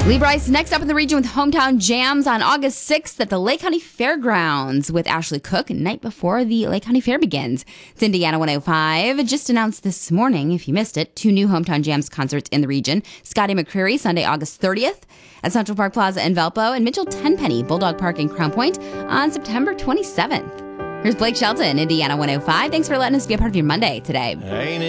Lee Bryce next up in the region with Hometown Jams on August 6th at the Lake County Fairgrounds with Ashley Cook, night before the Lake County Fair begins. It's Indiana 105. Just announced this morning, if you missed it, 2 new Hometown Jams concerts in the region. Scotty McCreery, Sunday, August 30th at Central Park Plaza in Valpo, and Mitchell Tenpenny, Bulldog Park in Crown Point on September 27th. Here's Blake Shelton, Indiana 105. Thanks for letting us be a part of your Monday today.